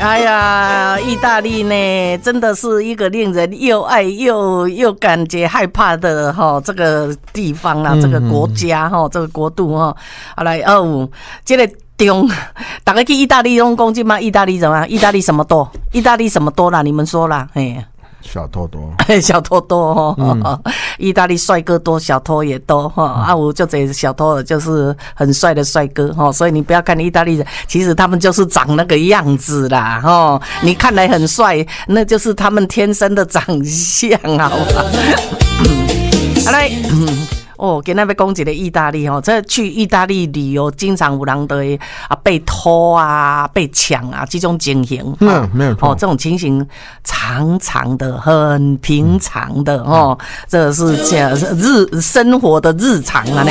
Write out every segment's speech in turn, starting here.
哎呀，意大利呢，真的是一个令人又爱又感觉害怕的这个地方啦，这个国家这个国度好来这个大家去意大利用公斤吗？意大利怎么样？意大利什么多？意大利什么多啦？你们说啦， 小偷多， 小偷多意大利帅哥多，小偷也多我就这小偷就是很帅的帅哥所以你不要看意大利人，其实他们就是长那个样子啦你看来很帅，那就是他们天生的长相好吧来今天要讲一个意大利这去意大利旅游，经常有人都会被偷啊、被抢啊这种情形没有错这种情形常常的、很平常的这是生活的日常啊呢。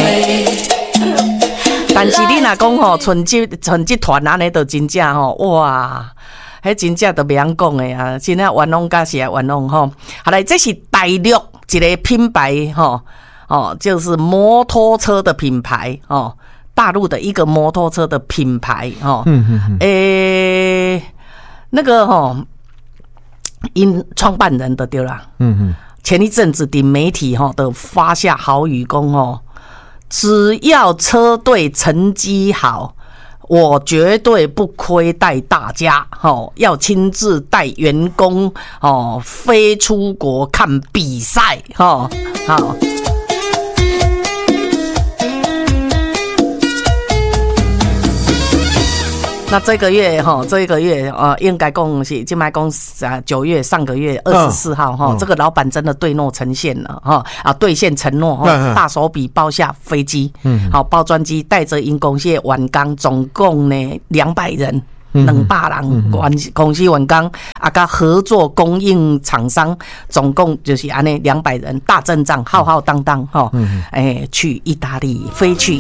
但是你若讲存这团安尼就真正哇，迄真正都袂晓讲的啊，真正玩弄甲是来玩弄好来，这是大陆一个品牌就是摩托车的品牌大陆的一个摩托车的品牌那个因创办人的对啦前一阵子的媒体都发下豪语讲只要车队成绩好，我绝对不亏待大家要亲自带员工飞出国看比赛好。那这个月应该讲是现在讲9月上个月24号这个老板真的对诺呈现了兑现承诺大手笔包下飞机包专机，带着因公司的员工总共呢200人。200人公司员工甲合作供应厂商总共就是安尼200人大阵仗浩浩荡荡去意大利，飞去